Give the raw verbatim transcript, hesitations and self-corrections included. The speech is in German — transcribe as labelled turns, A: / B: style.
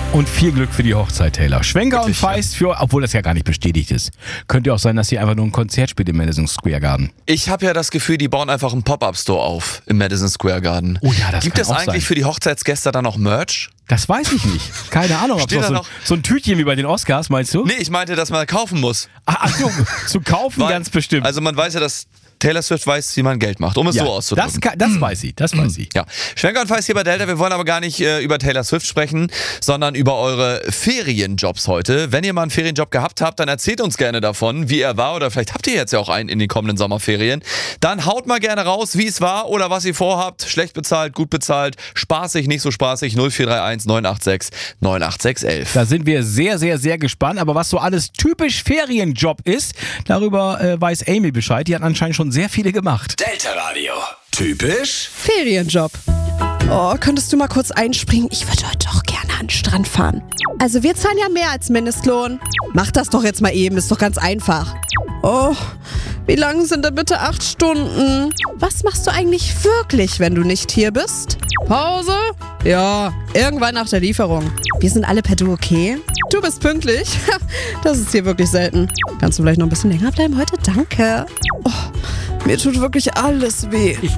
A: Und viel Glück für die Hochzeit, Taylor. Schwenker
B: Wirklich,
A: und Feist für, obwohl das ja gar nicht bestätigt ist. Könnte auch sein, dass sie einfach nur ein Konzert spielt im Madison Square Garden.
B: Ich habe ja das Gefühl, die bauen einfach einen Pop-Up-Store auf im Madison Square Garden.
A: Oh ja, das
B: Gibt
A: kann
B: es
A: auch
B: eigentlich
A: sein.
B: für die Hochzeitsgäste dann noch Merch?
A: Das weiß ich nicht. Keine Ahnung. Ob
B: Steht
A: noch
B: da
A: so,
B: noch-
A: so ein Tütchen wie bei den Oscars, meinst du?
B: Nee, ich meinte, dass man kaufen muss.
A: Ach, ach so, zu kaufen
B: Weil-
A: ganz bestimmt.
B: Also man weiß ja, dass Taylor Swift weiß, wie man Geld macht, um es
A: ja,
B: so auszudrücken.
A: das, kann, das weiß sie, das weiß sie.
B: Ja, Schwenker und Feist hier bei Delta. Wir wollen aber gar nicht äh, über Taylor Swift sprechen, sondern über eure Ferienjobs heute. Wenn ihr mal einen Ferienjob gehabt habt, dann erzählt uns gerne davon, wie er war, oder vielleicht habt ihr jetzt ja auch einen in den kommenden Sommerferien. Dann haut mal gerne raus, wie es war oder was ihr vorhabt. Schlecht bezahlt, gut bezahlt, spaßig, nicht so spaßig. null vier drei eins neun acht sechs neun acht sechs elf.
A: Da sind wir sehr, sehr, sehr gespannt. Aber was so alles typisch Ferienjob ist, darüber äh, weiß Amy Bescheid. Die hat anscheinend schon sehr viele gemacht.
C: Delta Radio. Typisch
D: Ferienjob. Oh, könntest du mal kurz einspringen? Ich würde heute doch gerne an den Strand fahren. Also wir zahlen ja mehr als Mindestlohn. Mach das doch jetzt mal eben, ist doch ganz einfach. Oh, wie lang sind denn bitte acht Stunden? Was machst du eigentlich wirklich, wenn du nicht hier bist? Pause? Ja, irgendwann nach der Lieferung. Wir sind alle per Du, okay? Du bist pünktlich? Das ist hier wirklich selten. Kannst du vielleicht noch ein bisschen länger bleiben heute? Danke. Oh, mir tut wirklich alles weh.
A: Ich